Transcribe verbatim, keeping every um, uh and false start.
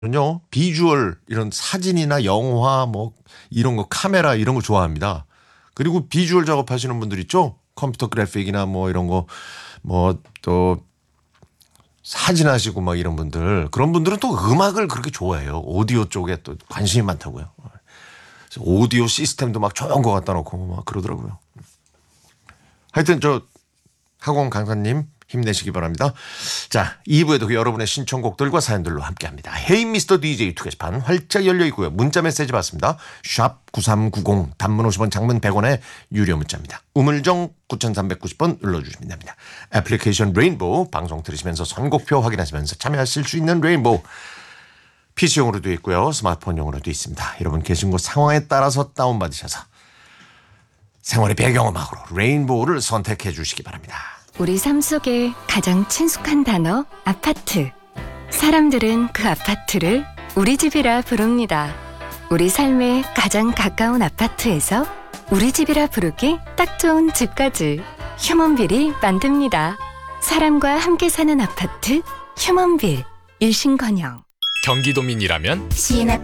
저는요 비주얼 이런 사진이나 영화 뭐 이런 거 카메라 이런 거 좋아합니다. 그리고 비주얼 작업하시는 분들 있죠. 컴퓨터 그래픽이나 뭐 이런 거 뭐 또 사진 하시고 막 이런 분들 그런 분들은 또 음악을 그렇게 좋아해요. 오디오 쪽에 또 관심이 많다고요. 그래서 오디오 시스템도 막 좋은 거 갖다 놓고 막 그러더라고요. 하여튼 저 학원 강사님 힘내시기 바랍니다. 자, 이 부에도 여러분의 신청곡들과 사연들로 함께합니다. 헤이 미스터 디제이 투 게시판 활짝 열려 있고요. 문자 메시지 받습니다. 샵 구삼구공 단문 오십 원 장문 백 원의 유료 문자입니다. 우물정 구삼구공 번 눌러주시면 됩니다. 애플리케이션 레인보우 방송 들으시면서 선곡표 확인하시면서 참여하실 수 있는 레인보우 피씨용으로도 있고요. 스마트폰용으로도 있습니다. 여러분 계신 곳 상황에 따라서 다운받으셔서 생활의 배경음악으로 레인보우를 선택해 주시기 바랍니다. 우리 삶 속에 가장 친숙한 단어 아파트. 사람들은 그 아파트를 우리 집이라 부릅니다. 우리 삶에 가장 가까운 아파트에서 우리 집이라 부르기 딱 좋은 집까지 휴먼빌이 만듭니다. 사람과 함께 사는 아파트 휴먼빌. 일신건영. 경기도민이라면 씨엔에프